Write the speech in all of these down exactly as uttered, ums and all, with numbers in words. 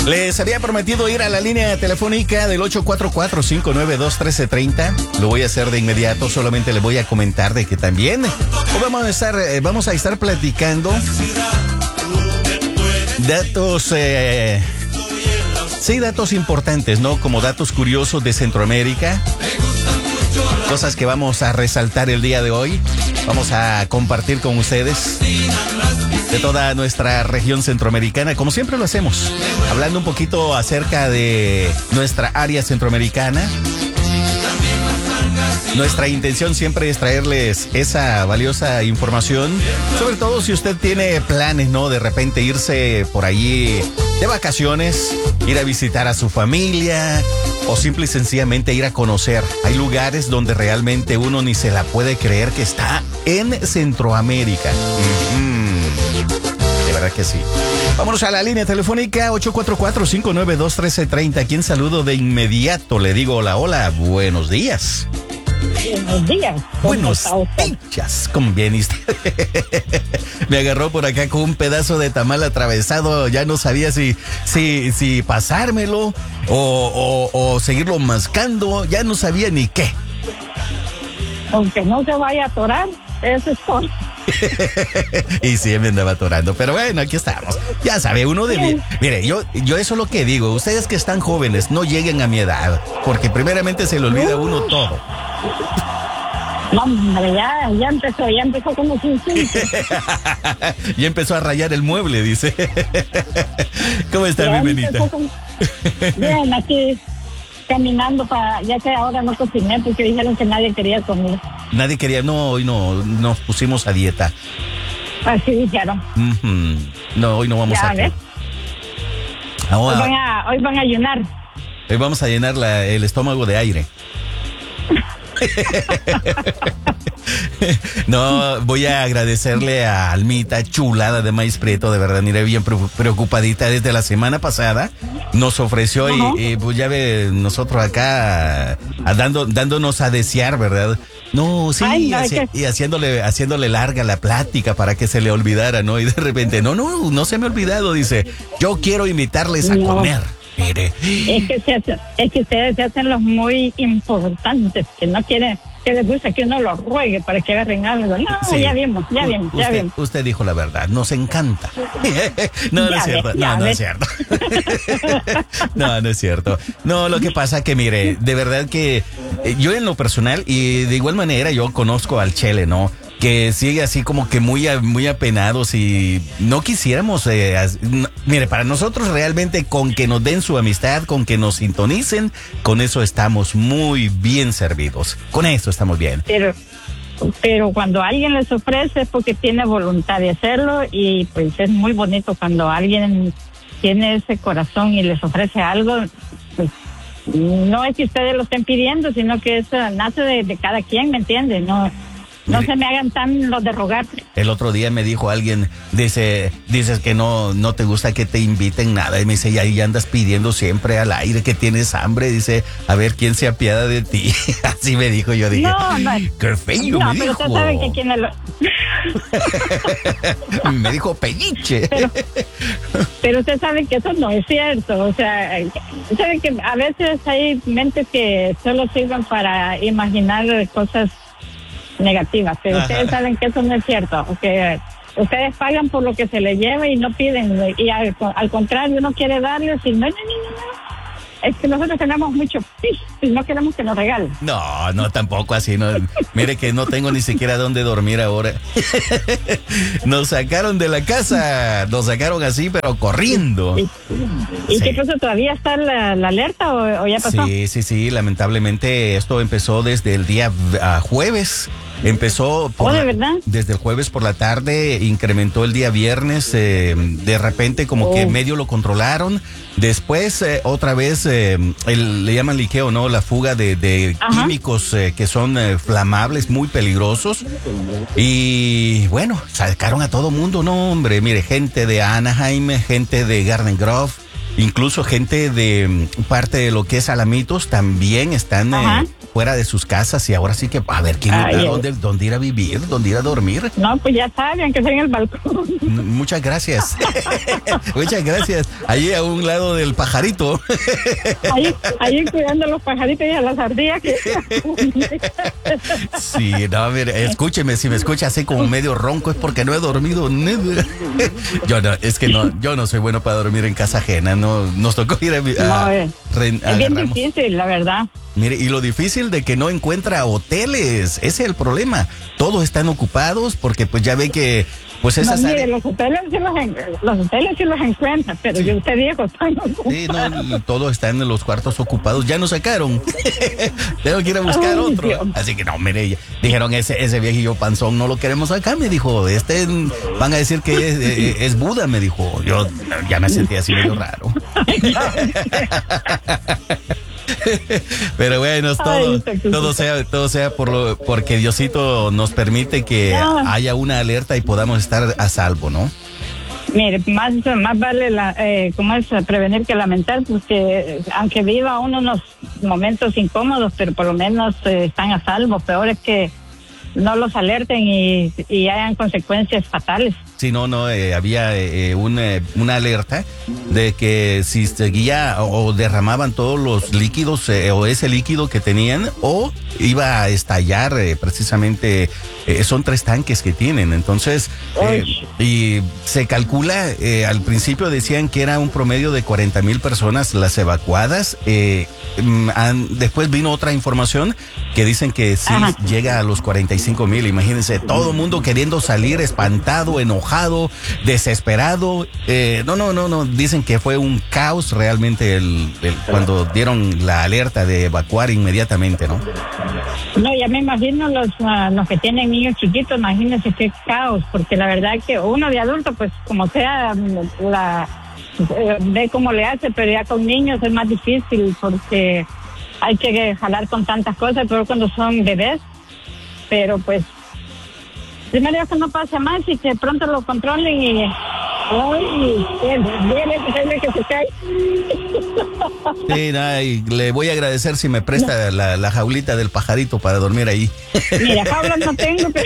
Les había prometido ir a la línea telefónica del ocho cuatro cuatro, cinco nueve dos, uno tres tres cero. Lo voy a hacer de inmediato. Solamente les voy a comentar de que también hoy vamos a estar, eh, vamos a estar platicando datos, eh, sí, datos importantes, ¿no? Como datos curiosos de Centroamérica. Cosas que vamos a resaltar el día de hoy. Vamos a compartir con ustedes de toda nuestra región centroamericana, como siempre lo hacemos, hablando un poquito acerca de nuestra área centroamericana. Nuestra intención siempre es traerles esa valiosa información, sobre todo si usted tiene planes, ¿no? De repente irse por allí de vacaciones, ir a visitar a su familia o simple y sencillamente ir a conocer. Hay lugares donde realmente uno ni se la puede creer que está en Centroamérica. Mm-hmm. De verdad que sí. Vámonos a la línea telefónica ocho cuatro cuatro, cinco nueve dos, uno tres tres cero. ¿A quién saludo de inmediato? Le digo hola, hola, buenos días. Buenos días. Buenos días. ¿Cómo viene usted? Me agarró por acá con un pedazo de tamal atravesado. Ya no sabía si, si, si pasármelo o, o, o seguirlo mascando. Ya no sabía ni qué. Aunque no se vaya a atorar, eso es todo. Y sí, me andaba atorando. Pero bueno, aquí estamos. Ya sabe, uno de... Mire, yo, yo eso es lo que digo. Ustedes que están jóvenes, no lleguen a mi edad. Porque primeramente se le olvida a uno todo. No, hombre, ya, ya empezó, ya empezó como sin Ya empezó a rayar el mueble, dice. ¿Cómo está, ya mi Benita? Con... Bien, aquí caminando para... Ya que ahora no cociné porque dijeron que nadie quería comer. Nadie quería, no, hoy no, nos pusimos a dieta. Así dijeron. Mm-hmm. No, hoy no vamos ya, a... ¿ves? Ahora, hoy, van a hoy van a ayunar. Hoy vamos a llenar la, el estómago de aire. No, voy a agradecerle a Almita, chulada de maíz prieto, de verdad, mire, bien preocupadita desde la semana pasada. Nos ofreció uh-huh. y, y pues ya ve, nosotros acá a, dando, dándonos a desear, ¿verdad? No, sí, Ay, no, haci- que... y haciéndole, haciéndole larga la plática para que se le olvidara, ¿no? Y de repente, no, no, no se me ha olvidado, dice, yo quiero invitarles a no. comer. Mire. Es que, se hace, es que ustedes se hacen los muy importantes, que no quieren, que les gusta que uno los ruegue para que agarren algo. No, sí. ya vimos, ya vimos, ya usted, vimos. Usted dijo la verdad, nos encanta. No, no es cierto, no, no es cierto. No, no es cierto. No, lo que pasa que, mire, de verdad que yo en lo personal, y de igual manera yo conozco al Chele, ¿no? Que sigue así como que muy, muy apenados y no quisiéramos, eh, no, mire, para nosotros realmente con que nos den su amistad, con que nos sintonicen, con eso estamos muy bien servidos. Con eso estamos bien. Pero, pero cuando alguien les ofrece es porque tiene voluntad de hacerlo y pues es muy bonito cuando alguien tiene ese corazón y les ofrece algo, pues no es que ustedes lo estén pidiendo, sino que eso nace de, de cada quien, ¿me entiende? No. No Mire, se me hagan tan los de rogar. El otro día me dijo alguien, dice, dices que no, no te gusta que te inviten nada. Y me dice, y ahí andas pidiendo siempre al aire que tienes hambre. Dice, a ver quién se apiada de ti. Así me dijo, yo dije, no, no, qué feo, no, me pero dijo. usted sabe que quién es lo... Me dijo pelliche. Pero, pero usted sabe que eso no es cierto. O sea, sabe que a veces hay mentes que solo sirven para imaginar cosas negativas, pero Ajá. ustedes saben que eso no es cierto, porque ustedes pagan por lo que se les lleva y no piden, y al, al contrario uno quiere darles y no, no, no, no. Es que nosotros tenemos mucho y no queremos que nos regalen. No, no, tampoco así, no. Mire que no tengo ni siquiera dónde dormir ahora. Nos sacaron de la casa, nos sacaron así, pero corriendo. ¿Y, y sí. qué pasó? ¿Todavía está la, la alerta o, o ya pasó? Sí, sí, sí, lamentablemente esto empezó desde el día uh, jueves. Empezó por ¿Oh, de la, verdad? Desde el jueves por la tarde, incrementó el día viernes, eh, de repente como oh. que medio lo controlaron, después eh, otra vez eh, el, le llaman liqueo, ¿no? La fuga de, de químicos eh, que son eh, flamables, muy peligrosos, y bueno, sacaron a todo mundo, no hombre, mire, gente de Anaheim, gente de Garden Grove, incluso gente de parte de lo que es Alamitos también están eh, fuera de sus casas y ahora sí que a ver quién Ay, dónde, dónde ir a vivir, dónde ir a dormir. No, pues ya saben que sea en el balcón. Muchas gracias. Muchas gracias. Allí a un lado del pajarito. Ahí, ahí cuidando a los pajaritos y a las ardillas. Que... Sí, no, mire, escúcheme, si me escucha así como medio ronco es porque no he dormido nada. Yo no, es que no, yo no soy bueno para dormir en casa ajena, no, nos tocó ir a... a no, es, re, es bien difícil, la verdad. Mire, y lo difícil de que no encuentra hoteles, ese es el problema. Todos están ocupados porque pues ya ve que pues esas no, mire, los hoteles sí los, en, los hoteles sí los encuentran, pero sí. Yo usted dijo, están ocupados. Sí, no, todos están en los cuartos ocupados, ya nos sacaron. Tengo que ir a buscar Ay, otro. Dios. Así que no, mire, dijeron ese ese viejillo panzón no lo queremos acá, me dijo. Este van a decir que es, es, es Buda, me dijo. Yo ya me sentí así medio raro. Pero bueno, todo, Ay, todo sea, todo sea por lo, porque Diosito nos permite que no. haya una alerta y podamos estar a salvo, ¿no? Mire, más, más vale la, eh, ¿cómo es? Prevenir que lamentar, porque aunque viva uno unos momentos incómodos, pero por lo menos eh, están a salvo. Peor es que no los alerten y, y hayan consecuencias fatales. Sí, no, no, eh, había eh, una, una alerta de que si seguía o, o derramaban todos los líquidos eh, o ese líquido que tenían o iba a estallar eh, precisamente, eh, son tres tanques que tienen, entonces, eh, y se calcula, eh, al principio decían que era un promedio de cuarenta mil personas las evacuadas, eh, han, después vino otra información que dicen que sí Ajá. llega a los cuarenta y cinco mil, imagínense, todo el mundo queriendo salir espantado, enojado, desesperado, eh, no, no, no, no, dicen que fue un caos realmente el, el, cuando dieron la alerta de evacuar inmediatamente, ¿no? No, ya me imagino los, uh, los que tienen niños chiquitos, imagínense qué caos, porque la verdad que uno de adulto, pues como sea, la eh, ve cómo le hace, pero ya con niños es más difícil porque hay que jalar con tantas cosas, pero cuando son bebés, pero pues primero que no pase más y que pronto lo controlen y ay, viene que se cae. Sí, nada, y le voy a agradecer si me presta no. la, la jaulita del pajarito para dormir ahí. Mira, jaulas no tengo, pero...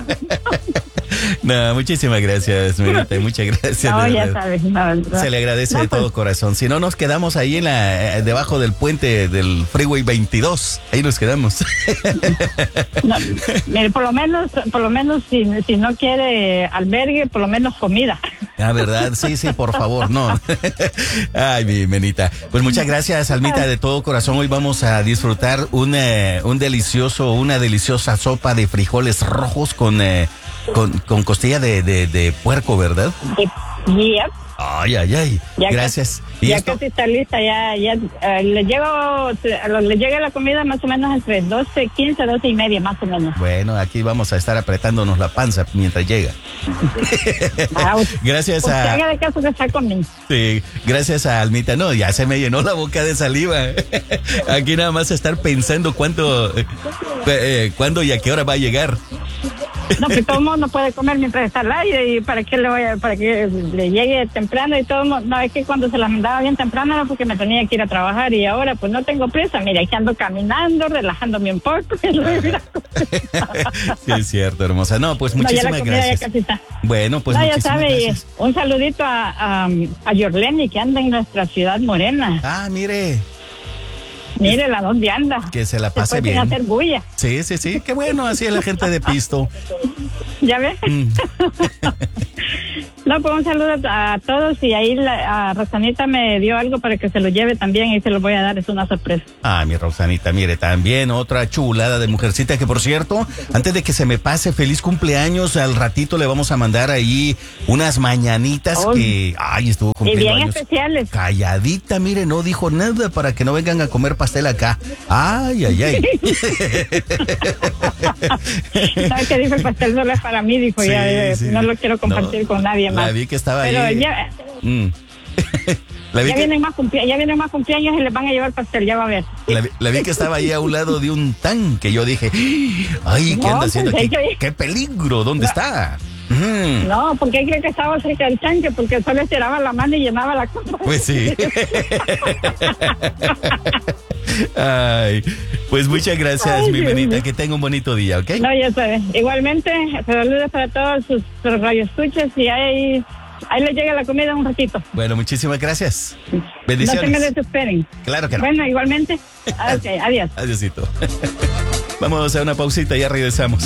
No, muchísimas gracias, Mirita, muchas gracias. No, ya sabes, no, no. Se le agradece no, de todo pues, corazón. Si no, nos quedamos ahí en la, debajo del puente del Freeway veintidós. Ahí nos quedamos. No, mire, por lo menos, por lo menos si, si no quiere albergue, por lo menos comida. Ah, ¿verdad? Sí, sí, por favor, no. Ay, mi Menita. Pues muchas gracias, Almita, de todo corazón. Hoy vamos a disfrutar un, eh, un delicioso, una deliciosa sopa de frijoles rojos con... Eh, Con, con costilla de, de, de puerco, ¿verdad? Yep. Ay, ay, ay. Ya Gracias. Casi, ya esto? casi está lista, ya, ya uh, le llego, le llega la comida más o menos entre doce, quince, doce y media, más o menos. Bueno, aquí vamos a estar apretándonos la panza mientras llega. Ah, gracias pues a... haga de caso que está conmigo. Sí, gracias a Almita. No, ya se me llenó la boca de saliva. Aquí nada más estar pensando cuánto, eh, eh, cuándo y a qué hora va a llegar. No, que todo el mundo puede comer mientras está al aire y para que le vaya, para que le llegue temprano y todo el mundo. No, es que cuando se la mandaba bien temprano era porque me tenía que ir a trabajar y ahora pues no tengo prisa. Mira, aquí ando caminando, relajándome un poco. Sí, es cierto, hermosa. No, pues muchísimas no, ya la gracias. Ya casi está. Bueno, pues no, muchísimas ya sabe, gracias. Un saludito a, a, a Yorleni que anda en nuestra ciudad morena. Ah, mire. Mírela, ¿dónde anda? Que se la pase bien. Sin hacer bulla. Sí, sí, sí, qué bueno, así es la gente de Pisto. ¿Ya ves? Mm. No, pues un saludo a todos y ahí la, a Rosanita me dio algo para que se lo lleve también y se lo voy a dar, es una sorpresa. Ah, mi Rosanita, mire, también otra chulada de mujercita que por cierto, antes de que se me pase, feliz cumpleaños, al ratito le vamos a mandar ahí unas mañanitas oh. que, ay, estuvo cumpliendo y bien años. Especiales. Calladita, mire, no dijo nada para que no vengan a comer pastel acá. Ay, ay, ay. ¿Sabes qué dijo? El pastel solo es para mí, dijo, sí, ya, sí. No lo quiero compartir no, con nadie más. La vi que estaba Pero ahí. Ya, mm. la vi ya, que, vienen más cumplea, ya vienen más cumpleaños y les van a llevar pastel, ya va a ver. La vi, la vi que estaba ahí a un lado de un tanque. Yo dije, ay, ¿qué no, anda haciendo aquí? ¿Qué, ¿Qué peligro? ¿Dónde no. está? Mm. No, porque creo que estaba cerca del tanque, porque solo estiraba la mano y llenaba la copa. Pues sí. Ay, Pues muchas gracias, Ay, mi Dios Benita. mío. Que tenga un bonito día, ¿ok? No, ya sabes. Igualmente, saludos para todos sus, sus radioescuchas y ahí, ahí les llega la comida un ratito. Bueno, muchísimas gracias. No Bendiciones. se me desesperen. Claro que no. Bueno, igualmente. Ok, adiós. Adiósito. Vamos a una pausita y ya regresamos.